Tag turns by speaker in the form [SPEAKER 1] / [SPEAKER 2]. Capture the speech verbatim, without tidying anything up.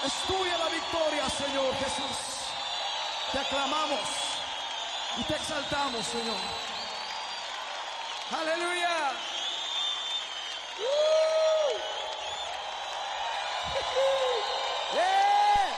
[SPEAKER 1] Es tuya la victoria, Señor Jesús. Te aclamamos y te exaltamos, Señor. Aleluya. ¡Uh! ¡Yeah!